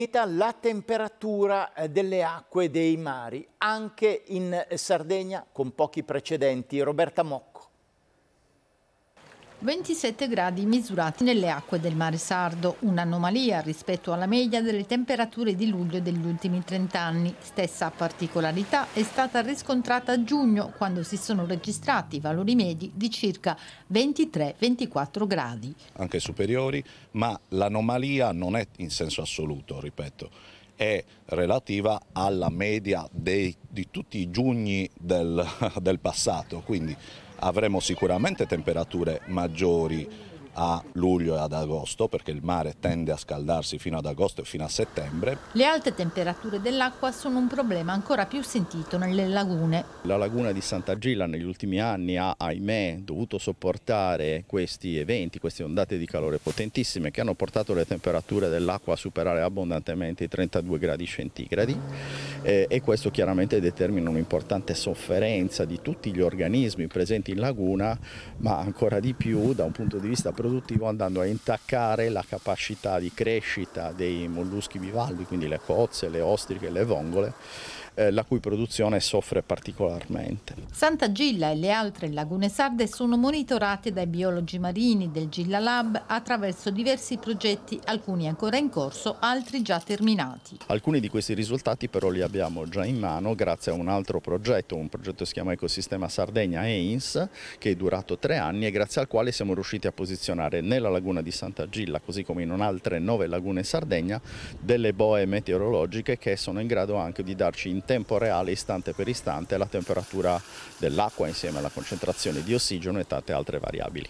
La temperatura delle acque dei mari, anche in Sardegna con pochi precedenti. Roberta Mocco. 27 gradi misurati nelle acque del mare sardo, un'anomalia rispetto alla media delle temperature di luglio degli ultimi 30 anni. Stessa particolarità è stata riscontrata a giugno, quando si sono registrati valori medi di circa 23-24 gradi. Anche superiori, ma l'anomalia non è in senso assoluto, ripeto, è relativa alla media di tutti i giugni del passato, quindi avremo sicuramente temperature maggiori a luglio e ad agosto, perché il mare tende a scaldarsi fino ad agosto e fino a settembre. Le alte temperature dell'acqua sono un problema ancora più sentito nelle lagune. La laguna di Sant'Agilla negli ultimi anni ha, ahimè, dovuto sopportare questi eventi, queste ondate di calore potentissime che hanno portato le temperature dell'acqua a superare abbondantemente i 32 gradi centigradi e questo chiaramente determina un'importante sofferenza di tutti gli organismi presenti in laguna, ma ancora di più da un punto di vista produttivo, andando a intaccare la capacità di crescita dei molluschi bivalvi, quindi le cozze, le ostriche, le vongole, la cui produzione soffre particolarmente. Sant'Agilla e le altre lagune sarde sono monitorate dai biologi marini del Gilla Lab attraverso diversi progetti, alcuni ancora in corso, altri già terminati. Alcuni di questi risultati però li abbiamo già in mano grazie a un altro progetto, un progetto che si chiama Ecosistema Sardegna EINS, che è durato 3 anni e grazie al quale siamo riusciti a posizionare nella laguna di Sant'Agilla, così come in altre 9 lagune in Sardegna, delle boe meteorologiche che sono in grado anche di darci in tempo reale, istante per istante, la temperatura dell'acqua insieme alla concentrazione di ossigeno e tante altre variabili.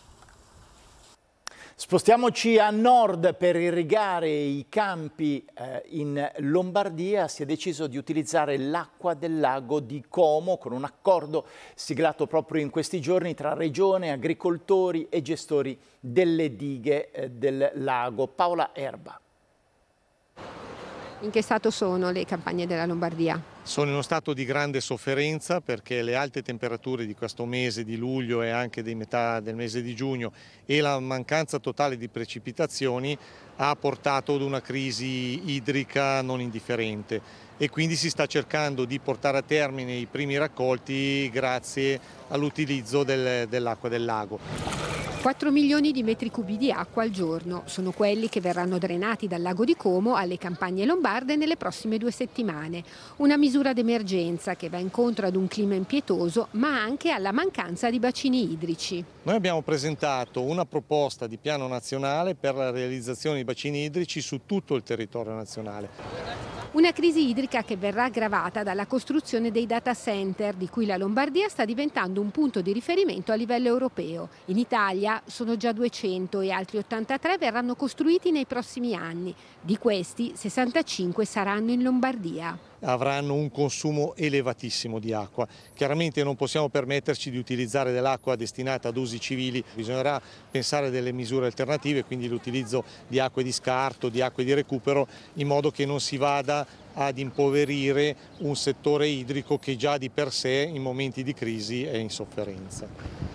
Spostiamoci a nord per irrigare i campi in Lombardia. Si è deciso di utilizzare l'acqua del lago di Como con un accordo siglato proprio in questi giorni tra regione, agricoltori e gestori delle dighe del lago. Paola Erba. In che stato sono le campagne della Lombardia? Sono in uno stato di grande sofferenza perché le alte temperature di questo mese di luglio e anche di metà del mese di giugno e la mancanza totale di precipitazioni ha portato ad una crisi idrica non indifferente e quindi si sta cercando di portare a termine i primi raccolti grazie all'utilizzo dell'acqua del lago. 4 milioni di metri cubi di acqua al giorno sono quelli che verranno drenati dal lago di Como alle campagne lombarde nelle prossime 2 settimane. Una misura d'emergenza che va incontro ad un clima impietoso, ma anche alla mancanza di bacini idrici. Noi abbiamo presentato una proposta di piano nazionale per la realizzazione di bacini idrici su tutto il territorio nazionale. Una crisi idrica che verrà aggravata dalla costruzione dei data center, di cui la Lombardia sta diventando un punto di riferimento a livello europeo. In Italia sono già 200 e altri 83 verranno costruiti nei prossimi anni. Di questi, 65 saranno in Lombardia. Avranno un consumo elevatissimo di acqua. Chiaramente non possiamo permetterci di utilizzare dell'acqua destinata ad usi civili, bisognerà pensare a delle misure alternative, quindi l'utilizzo di acque di scarto, di acque di recupero, in modo che non si vada ad impoverire un settore idrico che già di per sé in momenti di crisi è in sofferenza.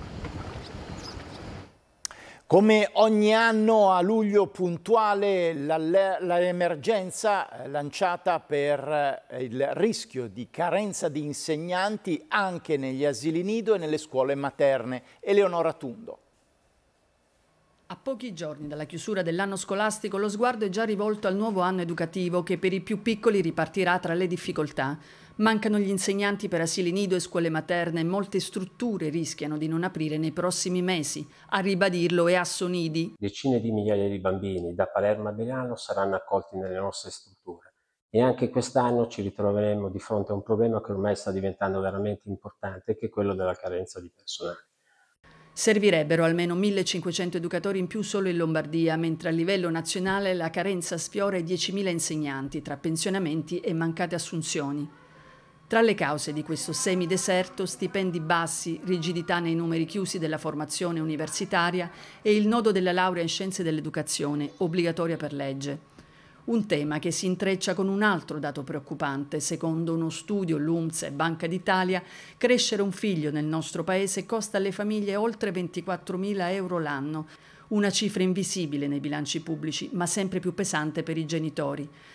Come ogni anno a luglio puntuale l'emergenza lanciata per il rischio di carenza di insegnanti anche negli asili nido e nelle scuole materne. Eleonora Tundo. A pochi giorni dalla chiusura dell'anno scolastico lo sguardo è già rivolto al nuovo anno educativo che per i più piccoli ripartirà tra le difficoltà. Mancano gli insegnanti per asili nido e scuole materne e molte strutture rischiano di non aprire nei prossimi mesi. A ribadirlo è Assonidi. Decine di migliaia di bambini da Palermo a Milano saranno accolti nelle nostre strutture e anche quest'anno ci ritroveremo di fronte a un problema che ormai sta diventando veramente importante, che è quello della carenza di personale. Servirebbero almeno 1.500 educatori in più solo in Lombardia, mentre a livello nazionale la carenza sfiora i 10.000 insegnanti tra pensionamenti e mancate assunzioni. Tra le cause di questo semideserto, stipendi bassi, rigidità nei numeri chiusi della formazione universitaria e il nodo della laurea in scienze dell'educazione, obbligatoria per legge. Un tema che si intreccia con un altro dato preoccupante. Secondo uno studio l'UNPS e Banca d'Italia, crescere un figlio nel nostro paese costa alle famiglie oltre 24.000 euro l'anno. Una cifra invisibile nei bilanci pubblici, ma sempre più pesante per i genitori.